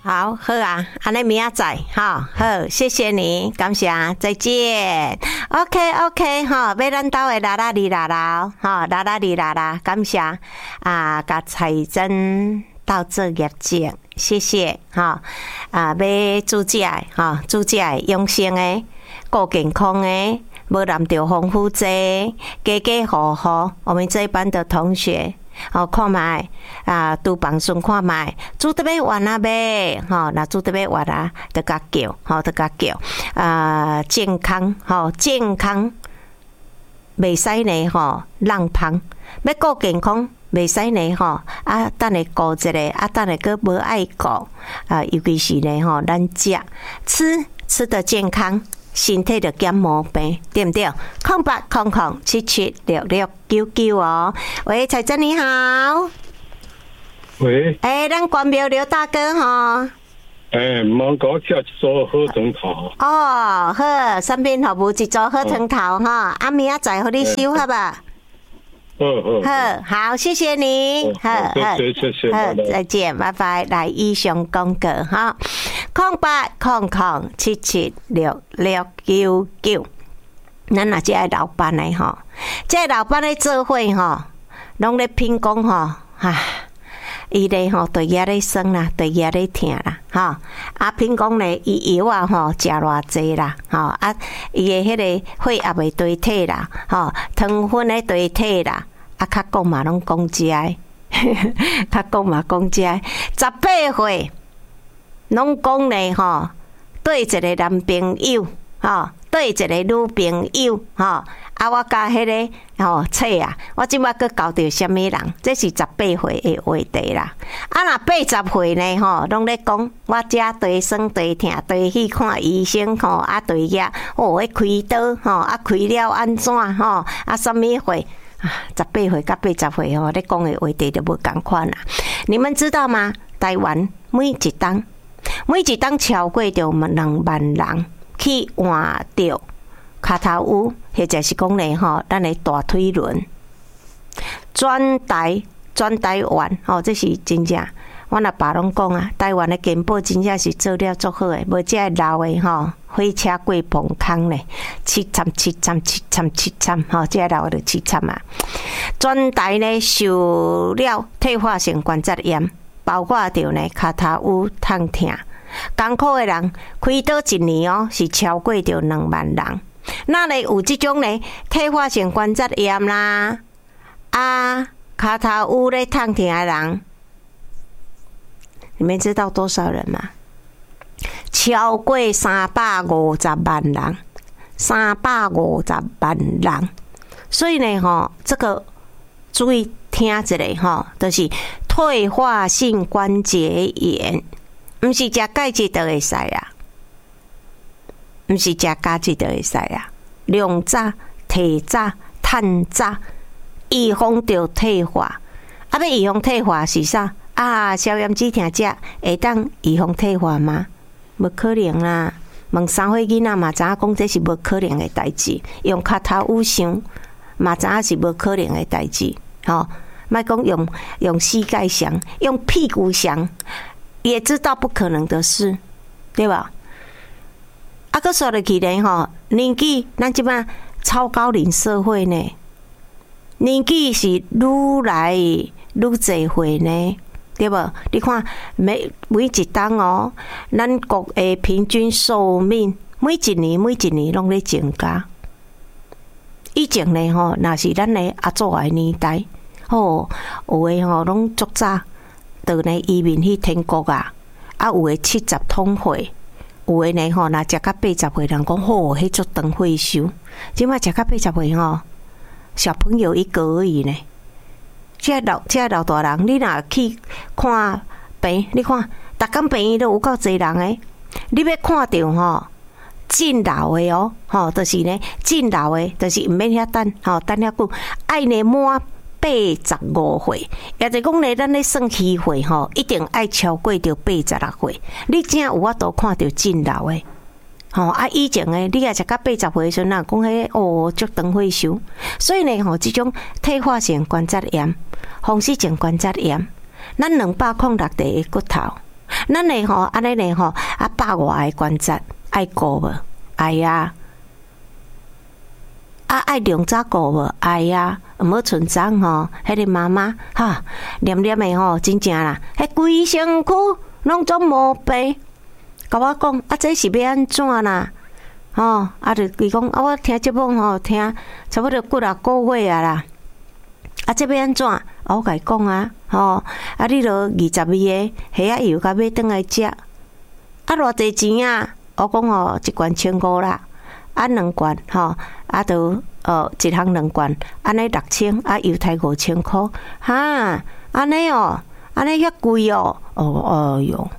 好，好啊，安尼明仔载哈，好，谢谢你，感谢，再见。OK， 哈，要咱兜的啦啦哩啦啦，哈，啦啦哩啦啦，感谢啊，甲彩珍到做业绩，谢谢哈啊，要煮食的哈，煮食的养生的，顾健康的，无染着防腐剂，家家户户，我们这一班的同学。看卖啊，拄房顺看卖，煮得要完啊呗，那煮得要完啊，得甲叫，得甲叫啊，健康，健康，袂使呢，浪胖，要顾健康，袂使呢，啊，等下顾一下，啊，等下佫无爱顾，啊，尤其是呢，咱吃得健康。身体就减毛病，对不对？0800776699哦。喂，彩珍你好。 喂。 咱关庙刘大哥哈。 芒果吃一撮好汤头。 哦，好，身边服务一撮好汤头哈，啊，明仔载互你收好吧。好，谢谢你。好， 谢谢。 好，再见，拜拜。来，以上广告哈，0800776699。咱若这老板的吼，这老板的做伙吼，拢咧拼讲吼，伊咧吼对牙咧酸啦，对牙咧疼啦，啊拼讲咧，伊药啊吼食偌济啦，啊伊的迄个血也袂对体啦，糖分咧对体啦，啊较讲嘛拢讲食的，较讲嘛讲食的，18岁拢讲咧吼，对一个男朋友对一个女朋友啊，我甲迄个册啊，我即摆佫交着什么人？这是18岁的话题啦。啊，若80岁呢？拢咧讲我遮地酸地疼，地去看医生啊，地遐迄开刀啊，开了安怎啊，什么岁？18岁甲80岁咧讲的话题就无共款啦。你们知道吗？台湾每一档超过着2万人。去换着骹头乌，或者是讲咧咱的大腿轮，全台湾这是真正。我阿爸拢讲啊，台湾的健保真正是做了足好诶，无遮老诶火车过崩坑咧，7惨，遮老就7惨啊！全台呢受了退化性关节炎，包括着呢骹头乌痛疼。艰苦的人开刀一年是超过着2万人。那咧有即种咧退化性关节炎啦，骹头有咧痛疼的人，你们知道多少人吗？超过350万人，350万人。所以呢，这个注意听一下就是退化性关节炎。毋是食钙质就会使啊，毋是食钙质就会使啊。量早、提早、趁早，预防着退化。要预防退化是啥？消炎止疼食会当预防退化吗？无可能啦！问3岁囡仔嘛，知影讲这是无可能的代志。用脚头捂伤嘛，知影是无可能的代志。莫讲用膝盖上，用屁股上。也知道不可能的事，对吧？佫说落去呢，年纪咱即摆超高龄社会呢，年纪是愈来愈侪岁呢，对无？你看每一档咱国的平均寿命每一年拢咧增加。以前呢，若是咱的阿祖的年代，有诶拢足早。到呢移民去天国啊，有诶70通岁，有诶呢若食到80岁，人讲迄足长退休。即摆食到80岁小朋友一个而已呢。这老大人，你若去看病，你看逐工病院都有够侪人诶。你要看到真老诶就是呢真老诶，就是毋免遐等等遐久，爱呢满85岁，也就是讲咧，咱咧算虚岁一定爱超过着86岁。你正有法度看到真老诶，以前诶，你也食到80岁时阵啊，讲迄足长退休。所以呢，即种退化性关节炎、风湿性关节炎，咱206块的骨头， 咱嘞吼，安尼嘞吼，100外个关节爱顾无？爱呀。爱量早顾无？爱呀。毋好像昨吼，迄个妈妈哈，黏黏的吼，真正啦，迄规身躯拢总毛病。甲我讲，这是要安怎啦？吼，就伊讲，我听节目吼，听差不多几啊个月啊啦。这要安怎？我甲伊讲啊，吼，你著22个虾仔油甲买转来食。偌济钱啊？我讲吼，1罐1500啦，2罐吼，著一项2罐，安尼6000，油太5000块，哈，安尼哦，安尼遐贵哦，哎哟，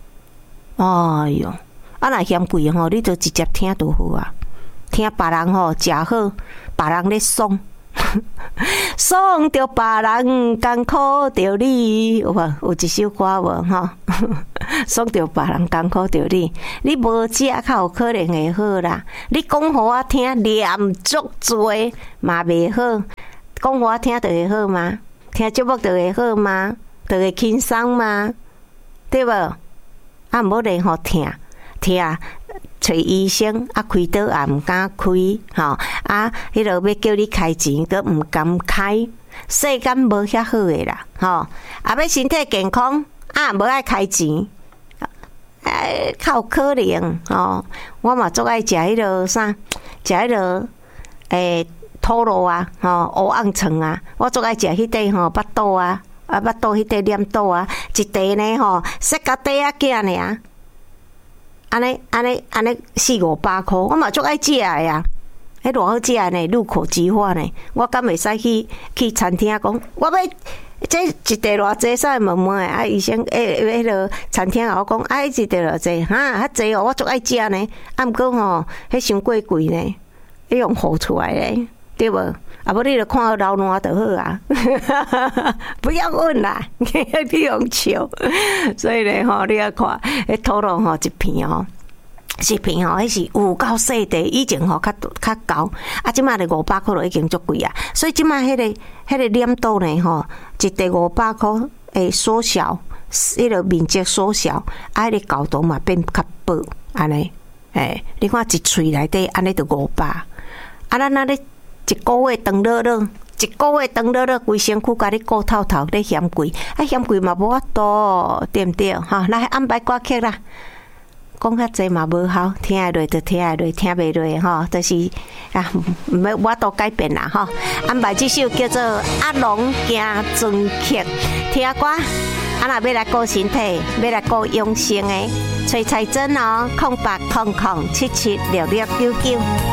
若嫌贵吼，你就直接听就好啊，听别人吼食好，别人咧爽。爽着别人，艰苦着你，有无？有一首歌无？吼，爽着别人，艰苦着你。你无食，较有可能会好啦。你讲互我听，念足多嘛袂好。讲互我听就会好吗？听节目就会好吗？就会轻松吗？对无？毋好咧吼听。找医生开刀也毋敢开，吼迄落要叫你开钱，都毋敢开。世间无遐好诶啦，吼要身体健康无爱开钱，较有可能吼。我嘛足爱食迄落啥，食迄落土路啊，吼乌红肠啊，我足爱食迄块吼巴肚啊，巴肚迄块黏肚啊，一块呢吼，塞到底仔囝尔。安尼400-500块，我嘛足爱食的呀。迄偌好食呢，入口即化呢。我敢袂使去餐厅讲，我要这一袋偌济，啥问问的。医生迄落餐厅我讲，一袋偌济，哈，较济哦，我足爱食呢。毋过吼，迄伤过贵呢，要用付出来的，对无？无你著看到老烂就好啊，不要问啦，你用笑。所以咧吼，你要看迄土路吼一片吼，迄是有够细地，以前吼较高，即马咧500块就已经足贵啊。所以即马迄个黏度呢吼，一袋500块会缩小，迄个面积缩小，迄个高度嘛变较薄，安尼，你看一喙内底安尼就500，咱那咧。一个月长乐乐，规身躯甲你顾透透，咧嫌贵，嫌贵嘛无法度，对毋对？哈，来安排歌曲啦。讲较济嘛无效，听会落就听会落，听袂落吼，就是要我都改变啦吼。安排这首叫做《阿龙行船客》，听歌。若要来顾身体，要来顾养生的，崔彩珍哦，0800776699。